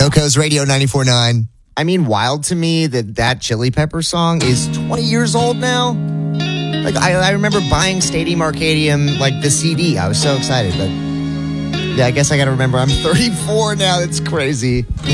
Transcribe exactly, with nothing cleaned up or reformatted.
Coco's Radio ninety-four point nine. I mean, wild to me that that Chili Pepper song is twenty years old now. Like, I, I remember buying Stadium Arcadium, like, the C D. I was so excited, but yeah, I guess I gotta remember I'm thirty-four now. That's crazy.